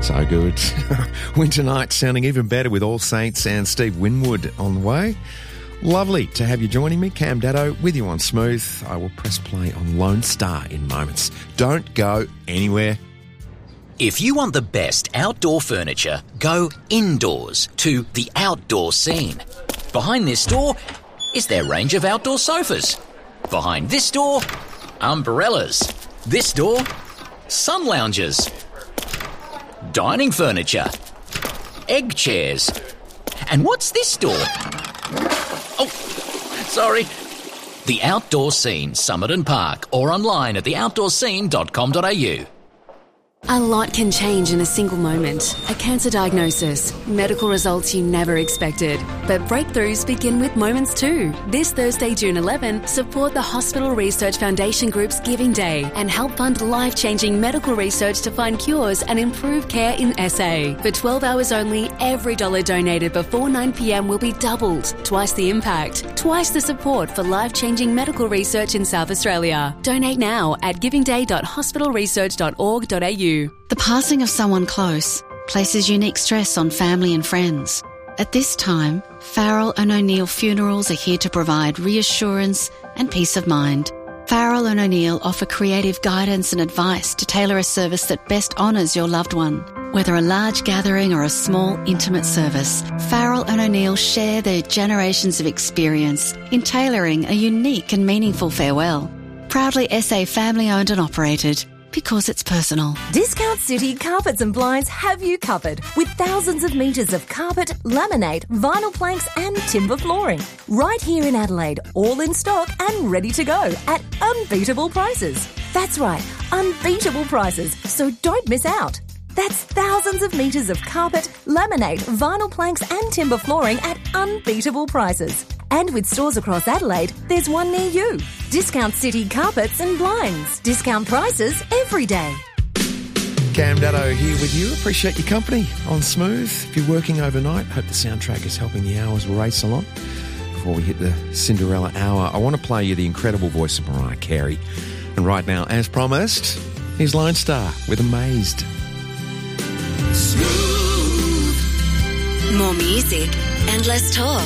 So good. Winter night sounding even better with All Saints and Steve Winwood on the way. Lovely to have you joining me. Cam Daddo with you on Smooth. I will press play on Lone Star in moments. Don't go anywhere. If you want the best outdoor furniture, go indoors to the Outdoor Scene. Behind this door is their range of outdoor sofas. Behind this door, umbrellas. This door, sun lounges. Dining furniture. Egg chairs. And what's this door? Oh, sorry. The Outdoor Scene, Summit and Park, or online at theoutdoorscene.com.au. A lot can change in a single moment. A cancer diagnosis, medical results you never expected. But breakthroughs begin with moments too. This Thursday, June 11, support the Hospital Research Foundation Group's Giving Day and help fund life-changing medical research to find cures and improve care in SA. For 12 hours only, every dollar donated before 9 p.m. will be doubled. Twice the impact, twice the support for life-changing medical research in South Australia. Donate now at givingday.hospitalresearch.org.au. The passing of someone close places unique stress on family and friends. At this time, Farrell and O'Neill Funerals are here to provide reassurance and peace of mind. Farrell and O'Neill offer creative guidance and advice to tailor a service that best honours your loved one. Whether a large gathering or a small, intimate service, Farrell and O'Neill share their generations of experience in tailoring a unique and meaningful farewell. Proudly SA family-owned and operated. Because it's personal. Discount City Carpets and Blinds have you covered with thousands of metres of carpet, laminate, vinyl planks and timber flooring. Right here in Adelaide, all in stock and ready to go at unbeatable prices. That's right, unbeatable prices, so don't miss out. That's thousands of metres of carpet, laminate, vinyl planks and timber flooring at unbeatable prices. And with stores across Adelaide, there's one near you. Discount City Carpets and Blinds. Discount prices every day. Cam Daddo here with you. Appreciate your company on Smooth. If you're working overnight, hope the soundtrack is helping the hours race along. Before we hit the Cinderella hour, I want to play you the incredible voice of Mariah Carey. And right now, as promised, here's Lone Star with Amazed. Smooth. More music and less talk.